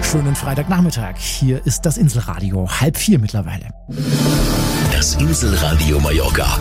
Schönen Freitagnachmittag. Hier ist das Inselradio, 3:30 mittlerweile. Das Inselradio Mallorca.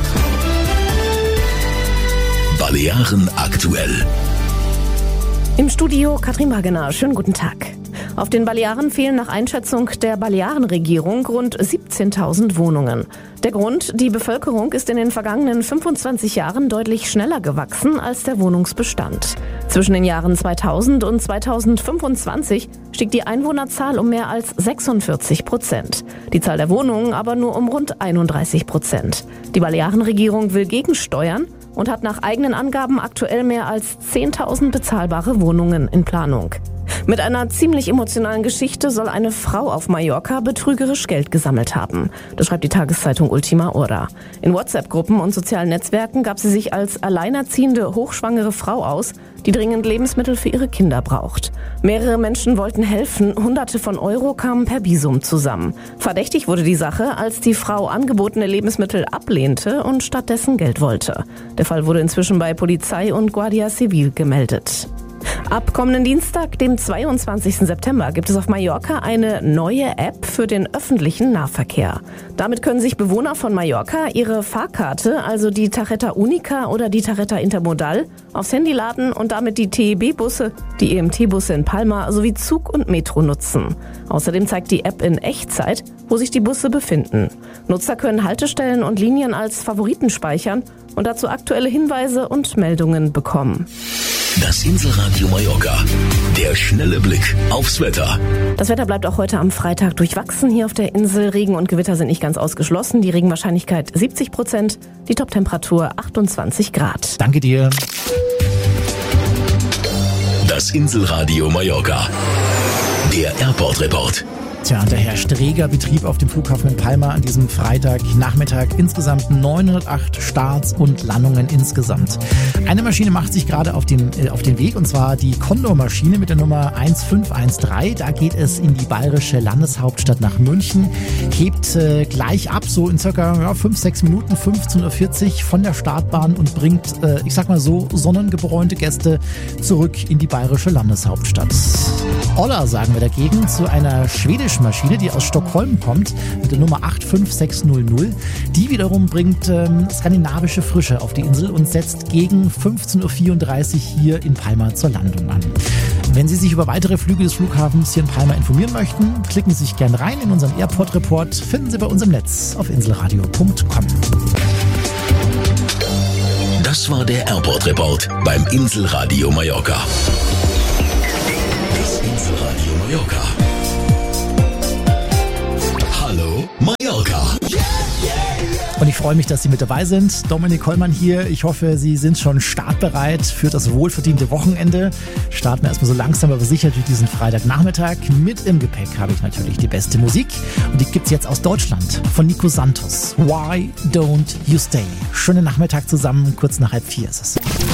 Balearen aktuell. Im Studio Katrin Wagener. Schönen guten Tag. Auf den Balearen fehlen nach Einschätzung der Balearenregierung rund 17.000 Wohnungen. Der Grund: die Bevölkerung ist in den vergangenen 25 Jahren deutlich schneller gewachsen als der Wohnungsbestand. Zwischen den Jahren 2000 und 2025 stieg die Einwohnerzahl um mehr als 46%. Die Zahl der Wohnungen aber nur um rund 31%. Die Balearenregierung will gegensteuern und hat nach eigenen Angaben aktuell mehr als 10.000 bezahlbare Wohnungen in Planung. Mit einer ziemlich emotionalen Geschichte soll eine Frau auf Mallorca betrügerisch Geld gesammelt haben. Das schreibt die Tageszeitung Ultima Hora. In WhatsApp-Gruppen und sozialen Netzwerken gab sie sich als alleinerziehende, hochschwangere Frau aus, die dringend Lebensmittel für ihre Kinder braucht. Mehrere Menschen wollten helfen, Hunderte von Euro kamen per Visum zusammen. Verdächtig wurde die Sache, als die Frau angebotene Lebensmittel ablehnte und stattdessen Geld wollte. Der Fall wurde inzwischen bei Polizei und Guardia Civil gemeldet. Ab kommenden Dienstag, dem 22. September, gibt es auf Mallorca eine neue App für den öffentlichen Nahverkehr. Damit können sich Bewohner von Mallorca ihre Fahrkarte, also die Tarjeta Única oder die Tarjeta Intermodal, aufs Handy laden und damit die TEB-Busse, die EMT-Busse in Palma sowie Zug und Metro nutzen. Außerdem zeigt die App in Echtzeit, wo sich die Busse befinden. Nutzer können Haltestellen und Linien als Favoriten speichern und dazu aktuelle Hinweise und Meldungen bekommen. Das Inselradio Mallorca. Der schnelle Blick aufs Wetter. Das Wetter bleibt auch heute am Freitag durchwachsen hier auf der Insel. Regen und Gewitter sind nicht ganz ausgeschlossen. Die Regenwahrscheinlichkeit 70%, die Toptemperatur 28 Grad. Danke dir. Das Inselradio Mallorca. Der Airport Report. Tja, da herrscht reger Betrieb auf dem Flughafen in Palma an diesem Freitagnachmittag. Insgesamt 908 Starts und Landungen insgesamt. Eine Maschine macht sich gerade auf den Weg, und zwar die Condor-Maschine mit der Nummer 1513. Da geht es in die bayerische Landeshauptstadt nach München. Hebt gleich ab, so in circa 5-6 Minuten, 15.40 Uhr von der Startbahn und bringt, ich sag mal so, sonnengebräunte Gäste zurück in die bayerische Landeshauptstadt. Olla sagen wir dagegen zu einer schwedischen Maschine, die aus Stockholm kommt, mit der Nummer 85600. Die wiederum bringt skandinavische Frische auf die Insel und setzt gegen 15.34 Uhr hier in Palma zur Landung an. Wenn Sie sich über weitere Flüge des Flughafens hier in Palma informieren möchten, klicken Sie sich gerne rein in unseren Airport Report. Finden Sie bei uns im Netz auf inselradio.com. Das war der Airport Report beim Inselradio Mallorca. Das Inselradio Mallorca. Hallo Mallorca. Und ich freue mich, dass Sie mit dabei sind. Dominik Kollmann hier. Ich hoffe, Sie sind schon startbereit für das wohlverdiente Wochenende. Starten wir erstmal so langsam, aber sicher durch diesen Freitagnachmittag. Mit im Gepäck habe ich natürlich die beste Musik. Und die gibt's jetzt aus Deutschland von Nico Santos. Why Don't You Stay? Schönen Nachmittag zusammen. Kurz nach 3:30 ist es.